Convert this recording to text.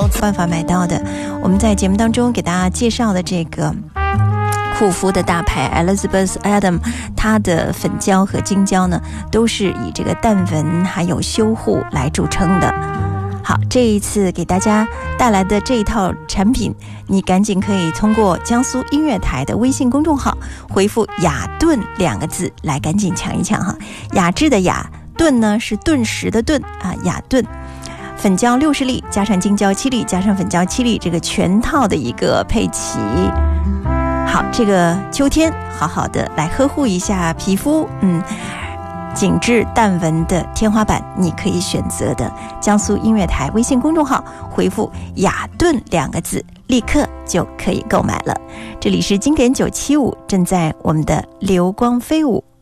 办法买到的。我们在节目当中给大家介绍的这个护肤的大牌 Elizabeth Adam， 它的粉胶和精胶呢都是以这个淡纹还有修护来著称的。好，这一次给大家带来的这一套产品，你赶紧可以通过江苏音乐台的微信公众号回复雅顿2个字来赶紧抢一抢哈。雅致的雅，顿呢是顿时的顿啊，雅顿粉胶60粒加上精胶7粒加上粉胶7粒，这个全套的一个配齐。好，这个秋天好好的来呵护一下皮肤，紧致淡纹的天花板，你可以选择的江苏音乐台微信公众号回复雅顿2个字，立刻就可以购买了。这里是经典975，正在我们的流光飞舞